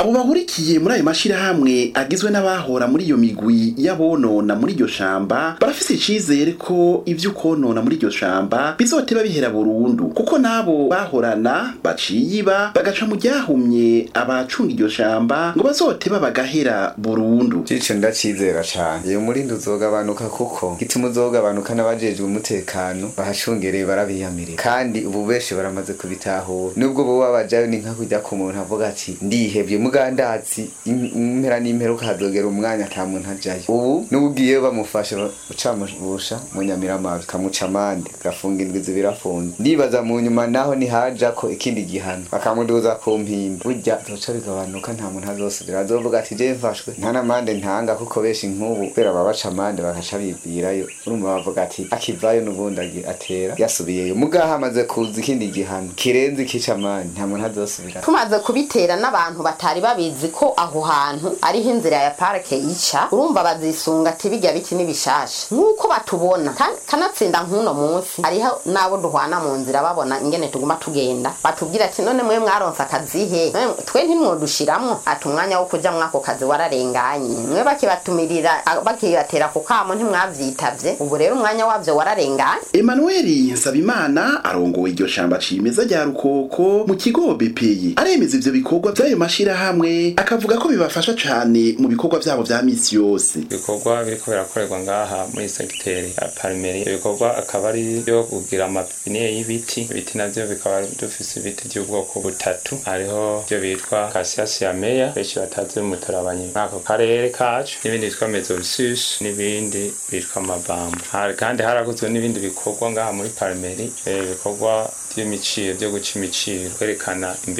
abo bahurikiye muri ayo mashirahamwe agizwe n'abahora muri iyo migwi y'abonona muri iryo shamba barafise icizere ko ivyo konona muri iryo shamba bizoteba bihera burundu, kuko nabo bahorana baciyiba bagaca mu ryahumye abacunga iryo shamba ngo bazoteba bagahera burundu. Cico ndacizera cane iyo murindi uzogabanuka, kuko gituma uzogabanuka n'abajejwe umutekano bahacungereye barabiyamirira, kandi ubu benshi baramaze kubitahura. Nubwo boba bajayo ni nka kujya ku muntu avuga ati ndihevye mugandazi impera n'imperuka hazogera umwanya ata muntu ajayo. Ubu n'ugiye bamufasha ucamubusha mu Nyamiramabi kamuca amande gafunga indwi zibirafunze. Ndibaza mu nyuma naho ni haja ko ikindi gihano bakamuduza ku mpimba, burya zoca bigabanuka nta muntu azosubira azovuga ati je mfashwe nta namande ntanga, kuko benshi nk'ubu kubera babaca amande bakaca bibwirayo, urumva bavuga ati akivayo n'ubundi atera yasubiyeyo. Mugaha hamaze kuza ikindi gihano kirenze ikica amande nta muntu azosubira. Tumaze kubitera n'abantu batari babizi ko aho hantu ariho inzira ya parike yica, urumva bazisunga ati bijya biti n'ibishasha nk'uko batubona. Kanatsinda nk'uno munsi hariho nabo duhwana mu nzira babona ingene tuguma tugenda, batubwira ati none mwe mwaronse akazihe, twe ntimwodushiramwo ati umwanya wo kuja mwako kazi wararenganye, mwe bakibatumirira bakibatera ku kamo ntimwavyitavye, ubu rero umwanya wavyo wararenganye. Emmanuel Nsabimana arongoye iryo shamba cimeza rya Rukoko mu kigo BPI aremeza ivyo bikorwa vy'ayo mashirahamwe, akavuga ko bibafasha cane mu bikorwa vyabo vya misi yose. Ibikorwa biriko birakorerwa ngaha muri segiteri ya Palmeri, ibikorwa akaba ari byo kugira amapine y'ibiti. Ibiti navyo bikaba dufise ibiti by'ubwoko butatu, hariho byo bitwa Acacia meya benshi batazi mu Mutarabanye n'ako karere kacu, n'ibindi bitwa Mezosus, n'ibindi bitwa Mabamba. Kandi harakozwe n'ibindi bikorwa ngaha muri Palmeri, ibikorwa by'imiciro byo guca imiciro kwerekana